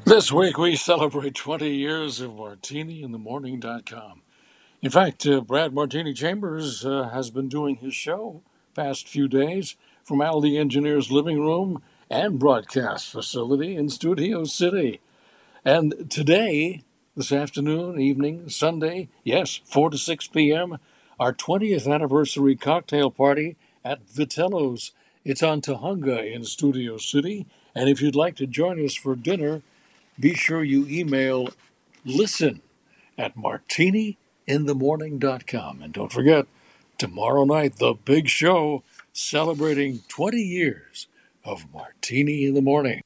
This week we celebrate 20 years of martiniinthemorning.com. In fact, Brad Martini Chambers has been doing his show past few days from Al the Engineer's living room and broadcast facility in Studio City. And today, this afternoon, evening, Sunday, yes, 4 to 6 p.m., our 20th anniversary cocktail party at Vitello's. It's on Tahunga in Studio City. And if you'd like to join us for dinner, be sure you email listen@martiniinthemorning.com. And don't forget, tomorrow night, the big show celebrating 20 years of Martini in the Morning.